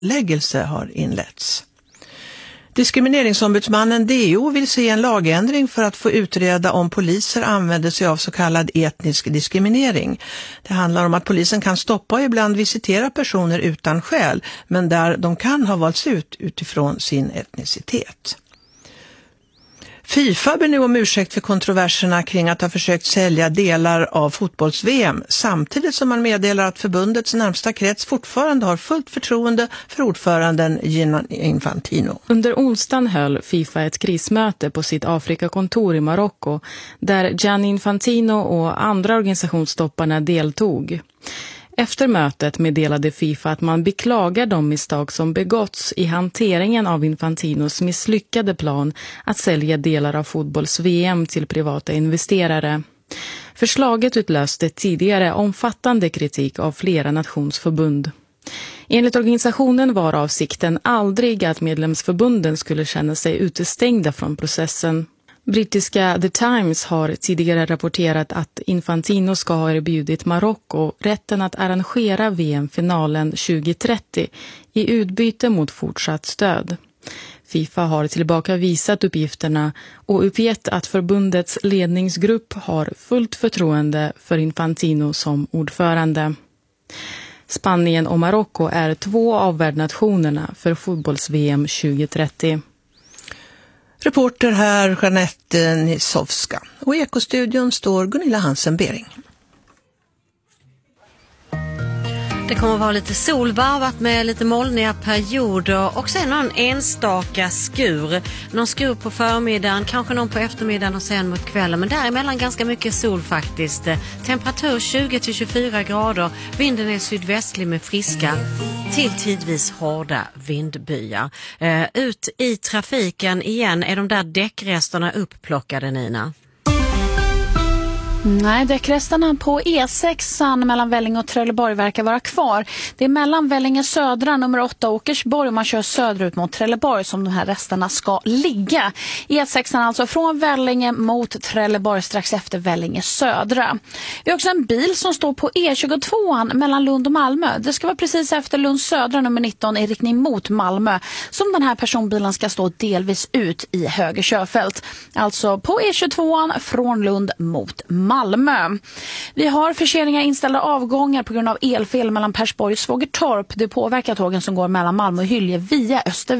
läggelse har inletts. Diskrimineringsombudsmannen DO vill se en lagändring för att få utreda om poliser använder sig av så kallad etnisk diskriminering. Det handlar om att polisen kan stoppa och ibland visitera personer utan skäl, men där de kan ha valts ut utifrån sin etnicitet. FIFA ber nu om ursäkt för kontroverserna kring att ha försökt sälja delar av fotbolls-VM, samtidigt som man meddelar att förbundets närmsta krets fortfarande har fullt förtroende för ordföranden Gianni Infantino. Under onsdagen höll FIFA ett krismöte på sitt Afrikakontor i Marocko, där Gianni Infantino och andra organisationstopparna deltog. Efter mötet meddelade FIFA att man beklagar de misstag som begåtts i hanteringen av Infantinos misslyckade plan att sälja delar av fotbolls-VM till privata investerare. Förslaget utlöste tidigare omfattande kritik av flera nationsförbund. Enligt organisationen var avsikten aldrig att medlemsförbunden skulle känna sig utestängda från processen. Brittiska The Times har tidigare rapporterat att Infantino ska ha erbjudit Marocko rätten att arrangera VM-finalen 2030 i utbyte mot fortsatt stöd. FIFA har tillbakavisat uppgifterna och uppgett att förbundets ledningsgrupp har fullt förtroende för Infantino som ordförande. Spanien och Marocko är 2 av värdnationerna för fotbolls-VM 2030. Reporter här Jeanette Nisowska. Och i Ekostudion står Gunilla Hansen-Bering. Det kommer att vara lite solvarvat med lite molniga perioder och sen någon enstaka skur. Någon skur på förmiddagen, kanske någon på eftermiddagen och sen mot kvällen. Men däremellan ganska mycket sol faktiskt. Temperatur 20-24 grader. Vinden är sydvästlig med friska till tidvis hårda vindbyar. Ut i trafiken igen, är de där däckresterna upplockade, Nina? Nej, däckresterna på E6 mellan Vellinge och Trelleborg verkar vara kvar. Det är mellan Vellinge södra nummer 8 Åkersborg och man kör söderut mot Trelleborg som de här resterna ska ligga. E6 alltså från Vellinge mot Trelleborg strax efter Vellinge södra. Vi har också en bil som står på E22 mellan Lund och Malmö. Det ska vara precis efter Lund södra nummer 19 i riktning mot Malmö som den här personbilen ska stå delvis ut i höger körfält. Alltså på E22 från Lund mot Malmö. Vi har förseningar, inställda avgångar på grund av elfel mellan Persborg och Svågertorp. Det påverkar tågen som går mellan Malmö och Hylje via Östervik.